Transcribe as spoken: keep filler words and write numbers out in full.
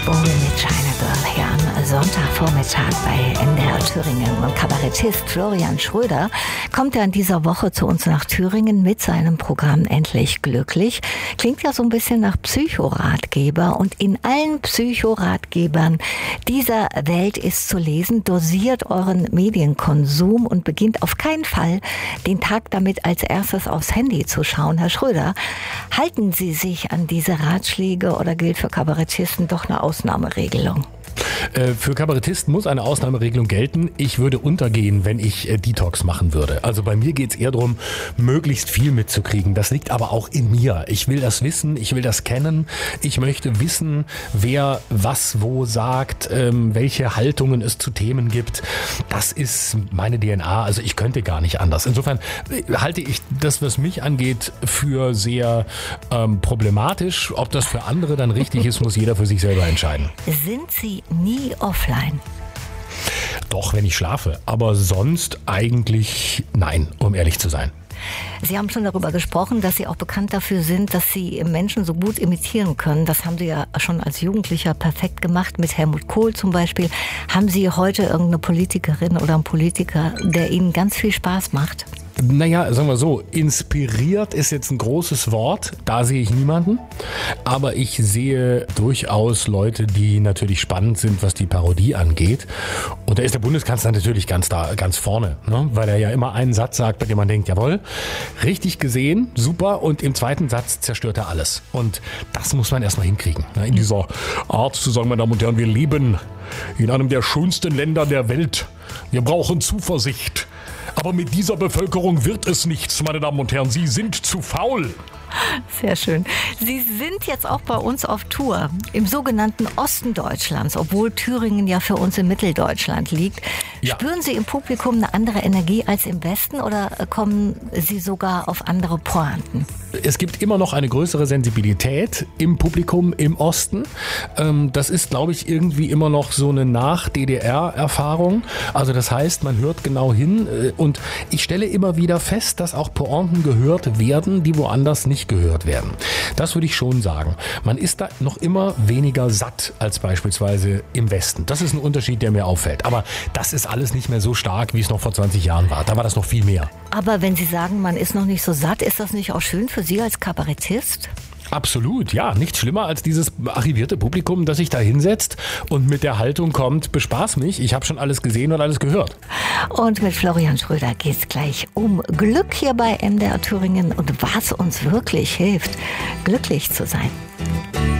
Bowie mit China Girl hier am Sonntagvormittag bei M D R Thüringen. Und Kabarettist Florian Schröder kommt ja in dieser Woche zu uns nach Thüringen mit seinem Programm Endlich Glücklich. Klingt ja so ein bisschen nach Psychoratgeber. Und in allen Psychoratgebern dieser Welt ist zu lesen: dosiert euren Medienkonsum und beginnt auf keinen Fall den Tag damit, als erstes aufs Handy zu schauen. Herr Schröder, halten Sie sich an diese Ratschläge oder gilt für Kabarettisten doch eine Ausnahmeregelung? Für Kabarettisten muss eine Ausnahmeregelung gelten. Ich würde untergehen, wenn ich äh, Detox machen würde. Also bei mir geht es eher darum, möglichst viel mitzukriegen. Das liegt aber auch in mir. Ich will das wissen, ich will das kennen. Ich möchte wissen, wer was wo sagt, ähm, welche Haltungen es zu Themen gibt. Das ist meine D N A. Also ich könnte gar nicht anders. Insofern äh, halte ich das, was mich angeht, für sehr ähm, problematisch. Ob das für andere dann richtig ist, muss jeder für sich selber entscheiden. Sind Sie nie offline? Doch, wenn ich schlafe. Aber sonst eigentlich nein, um ehrlich zu sein. Sie haben schon darüber gesprochen, dass Sie auch bekannt dafür sind, dass Sie Menschen so gut imitieren können. Das haben Sie ja schon als Jugendlicher perfekt gemacht, mit Helmut Kohl zum Beispiel. Haben Sie heute irgendeine Politikerin oder einen Politiker, der Ihnen ganz viel Spaß macht? Naja, sagen wir so, inspiriert ist jetzt ein großes Wort, da sehe ich niemanden, aber ich sehe durchaus Leute, die natürlich spannend sind, was die Parodie angeht, und da ist der Bundeskanzler natürlich ganz da, ganz vorne, ne? Weil er ja immer einen Satz sagt, bei dem man denkt, jawohl, richtig gesehen, super, und im zweiten Satz zerstört er alles, und das muss man erstmal hinkriegen, ne? In dieser Art zu sagen, meine Damen und Herren, wir leben in einem der schönsten Länder der Welt, wir brauchen Zuversicht. Aber mit dieser Bevölkerung wird es nichts, meine Damen und Herren. Sie sind zu faul. Sehr schön. Sie sind jetzt auch bei uns auf Tour im sogenannten Osten Deutschlands, obwohl Thüringen ja für uns in Mitteldeutschland liegt. Ja. Spüren Sie im Publikum eine andere Energie als im Westen oder kommen Sie sogar auf andere Pointen? Es gibt immer noch eine größere Sensibilität im Publikum im Osten. Das ist, glaube ich, irgendwie immer noch so eine Nach-D D R-Erfahrung. Also das heißt, man hört genau hin, und ich stelle immer wieder fest, dass auch Pointen gehört werden, die woanders nicht gehört werden. Das würde ich schon sagen. Man ist da noch immer weniger satt als beispielsweise im Westen. Das ist ein Unterschied, der mir auffällt. Aber das ist alles nicht mehr so stark, wie es noch vor zwanzig Jahren war. Da war das noch viel mehr. Aber wenn Sie sagen, man ist noch nicht so satt, ist das nicht auch schön für Sie als Kabarettist? Absolut, ja. Nichts schlimmer als dieses archivierte Publikum, das sich da hinsetzt und mit der Haltung kommt, bespaß mich, ich habe schon alles gesehen und alles gehört. Und mit Florian Schröder geht es gleich um Glück hier bei M D R Thüringen und was uns wirklich hilft, glücklich zu sein.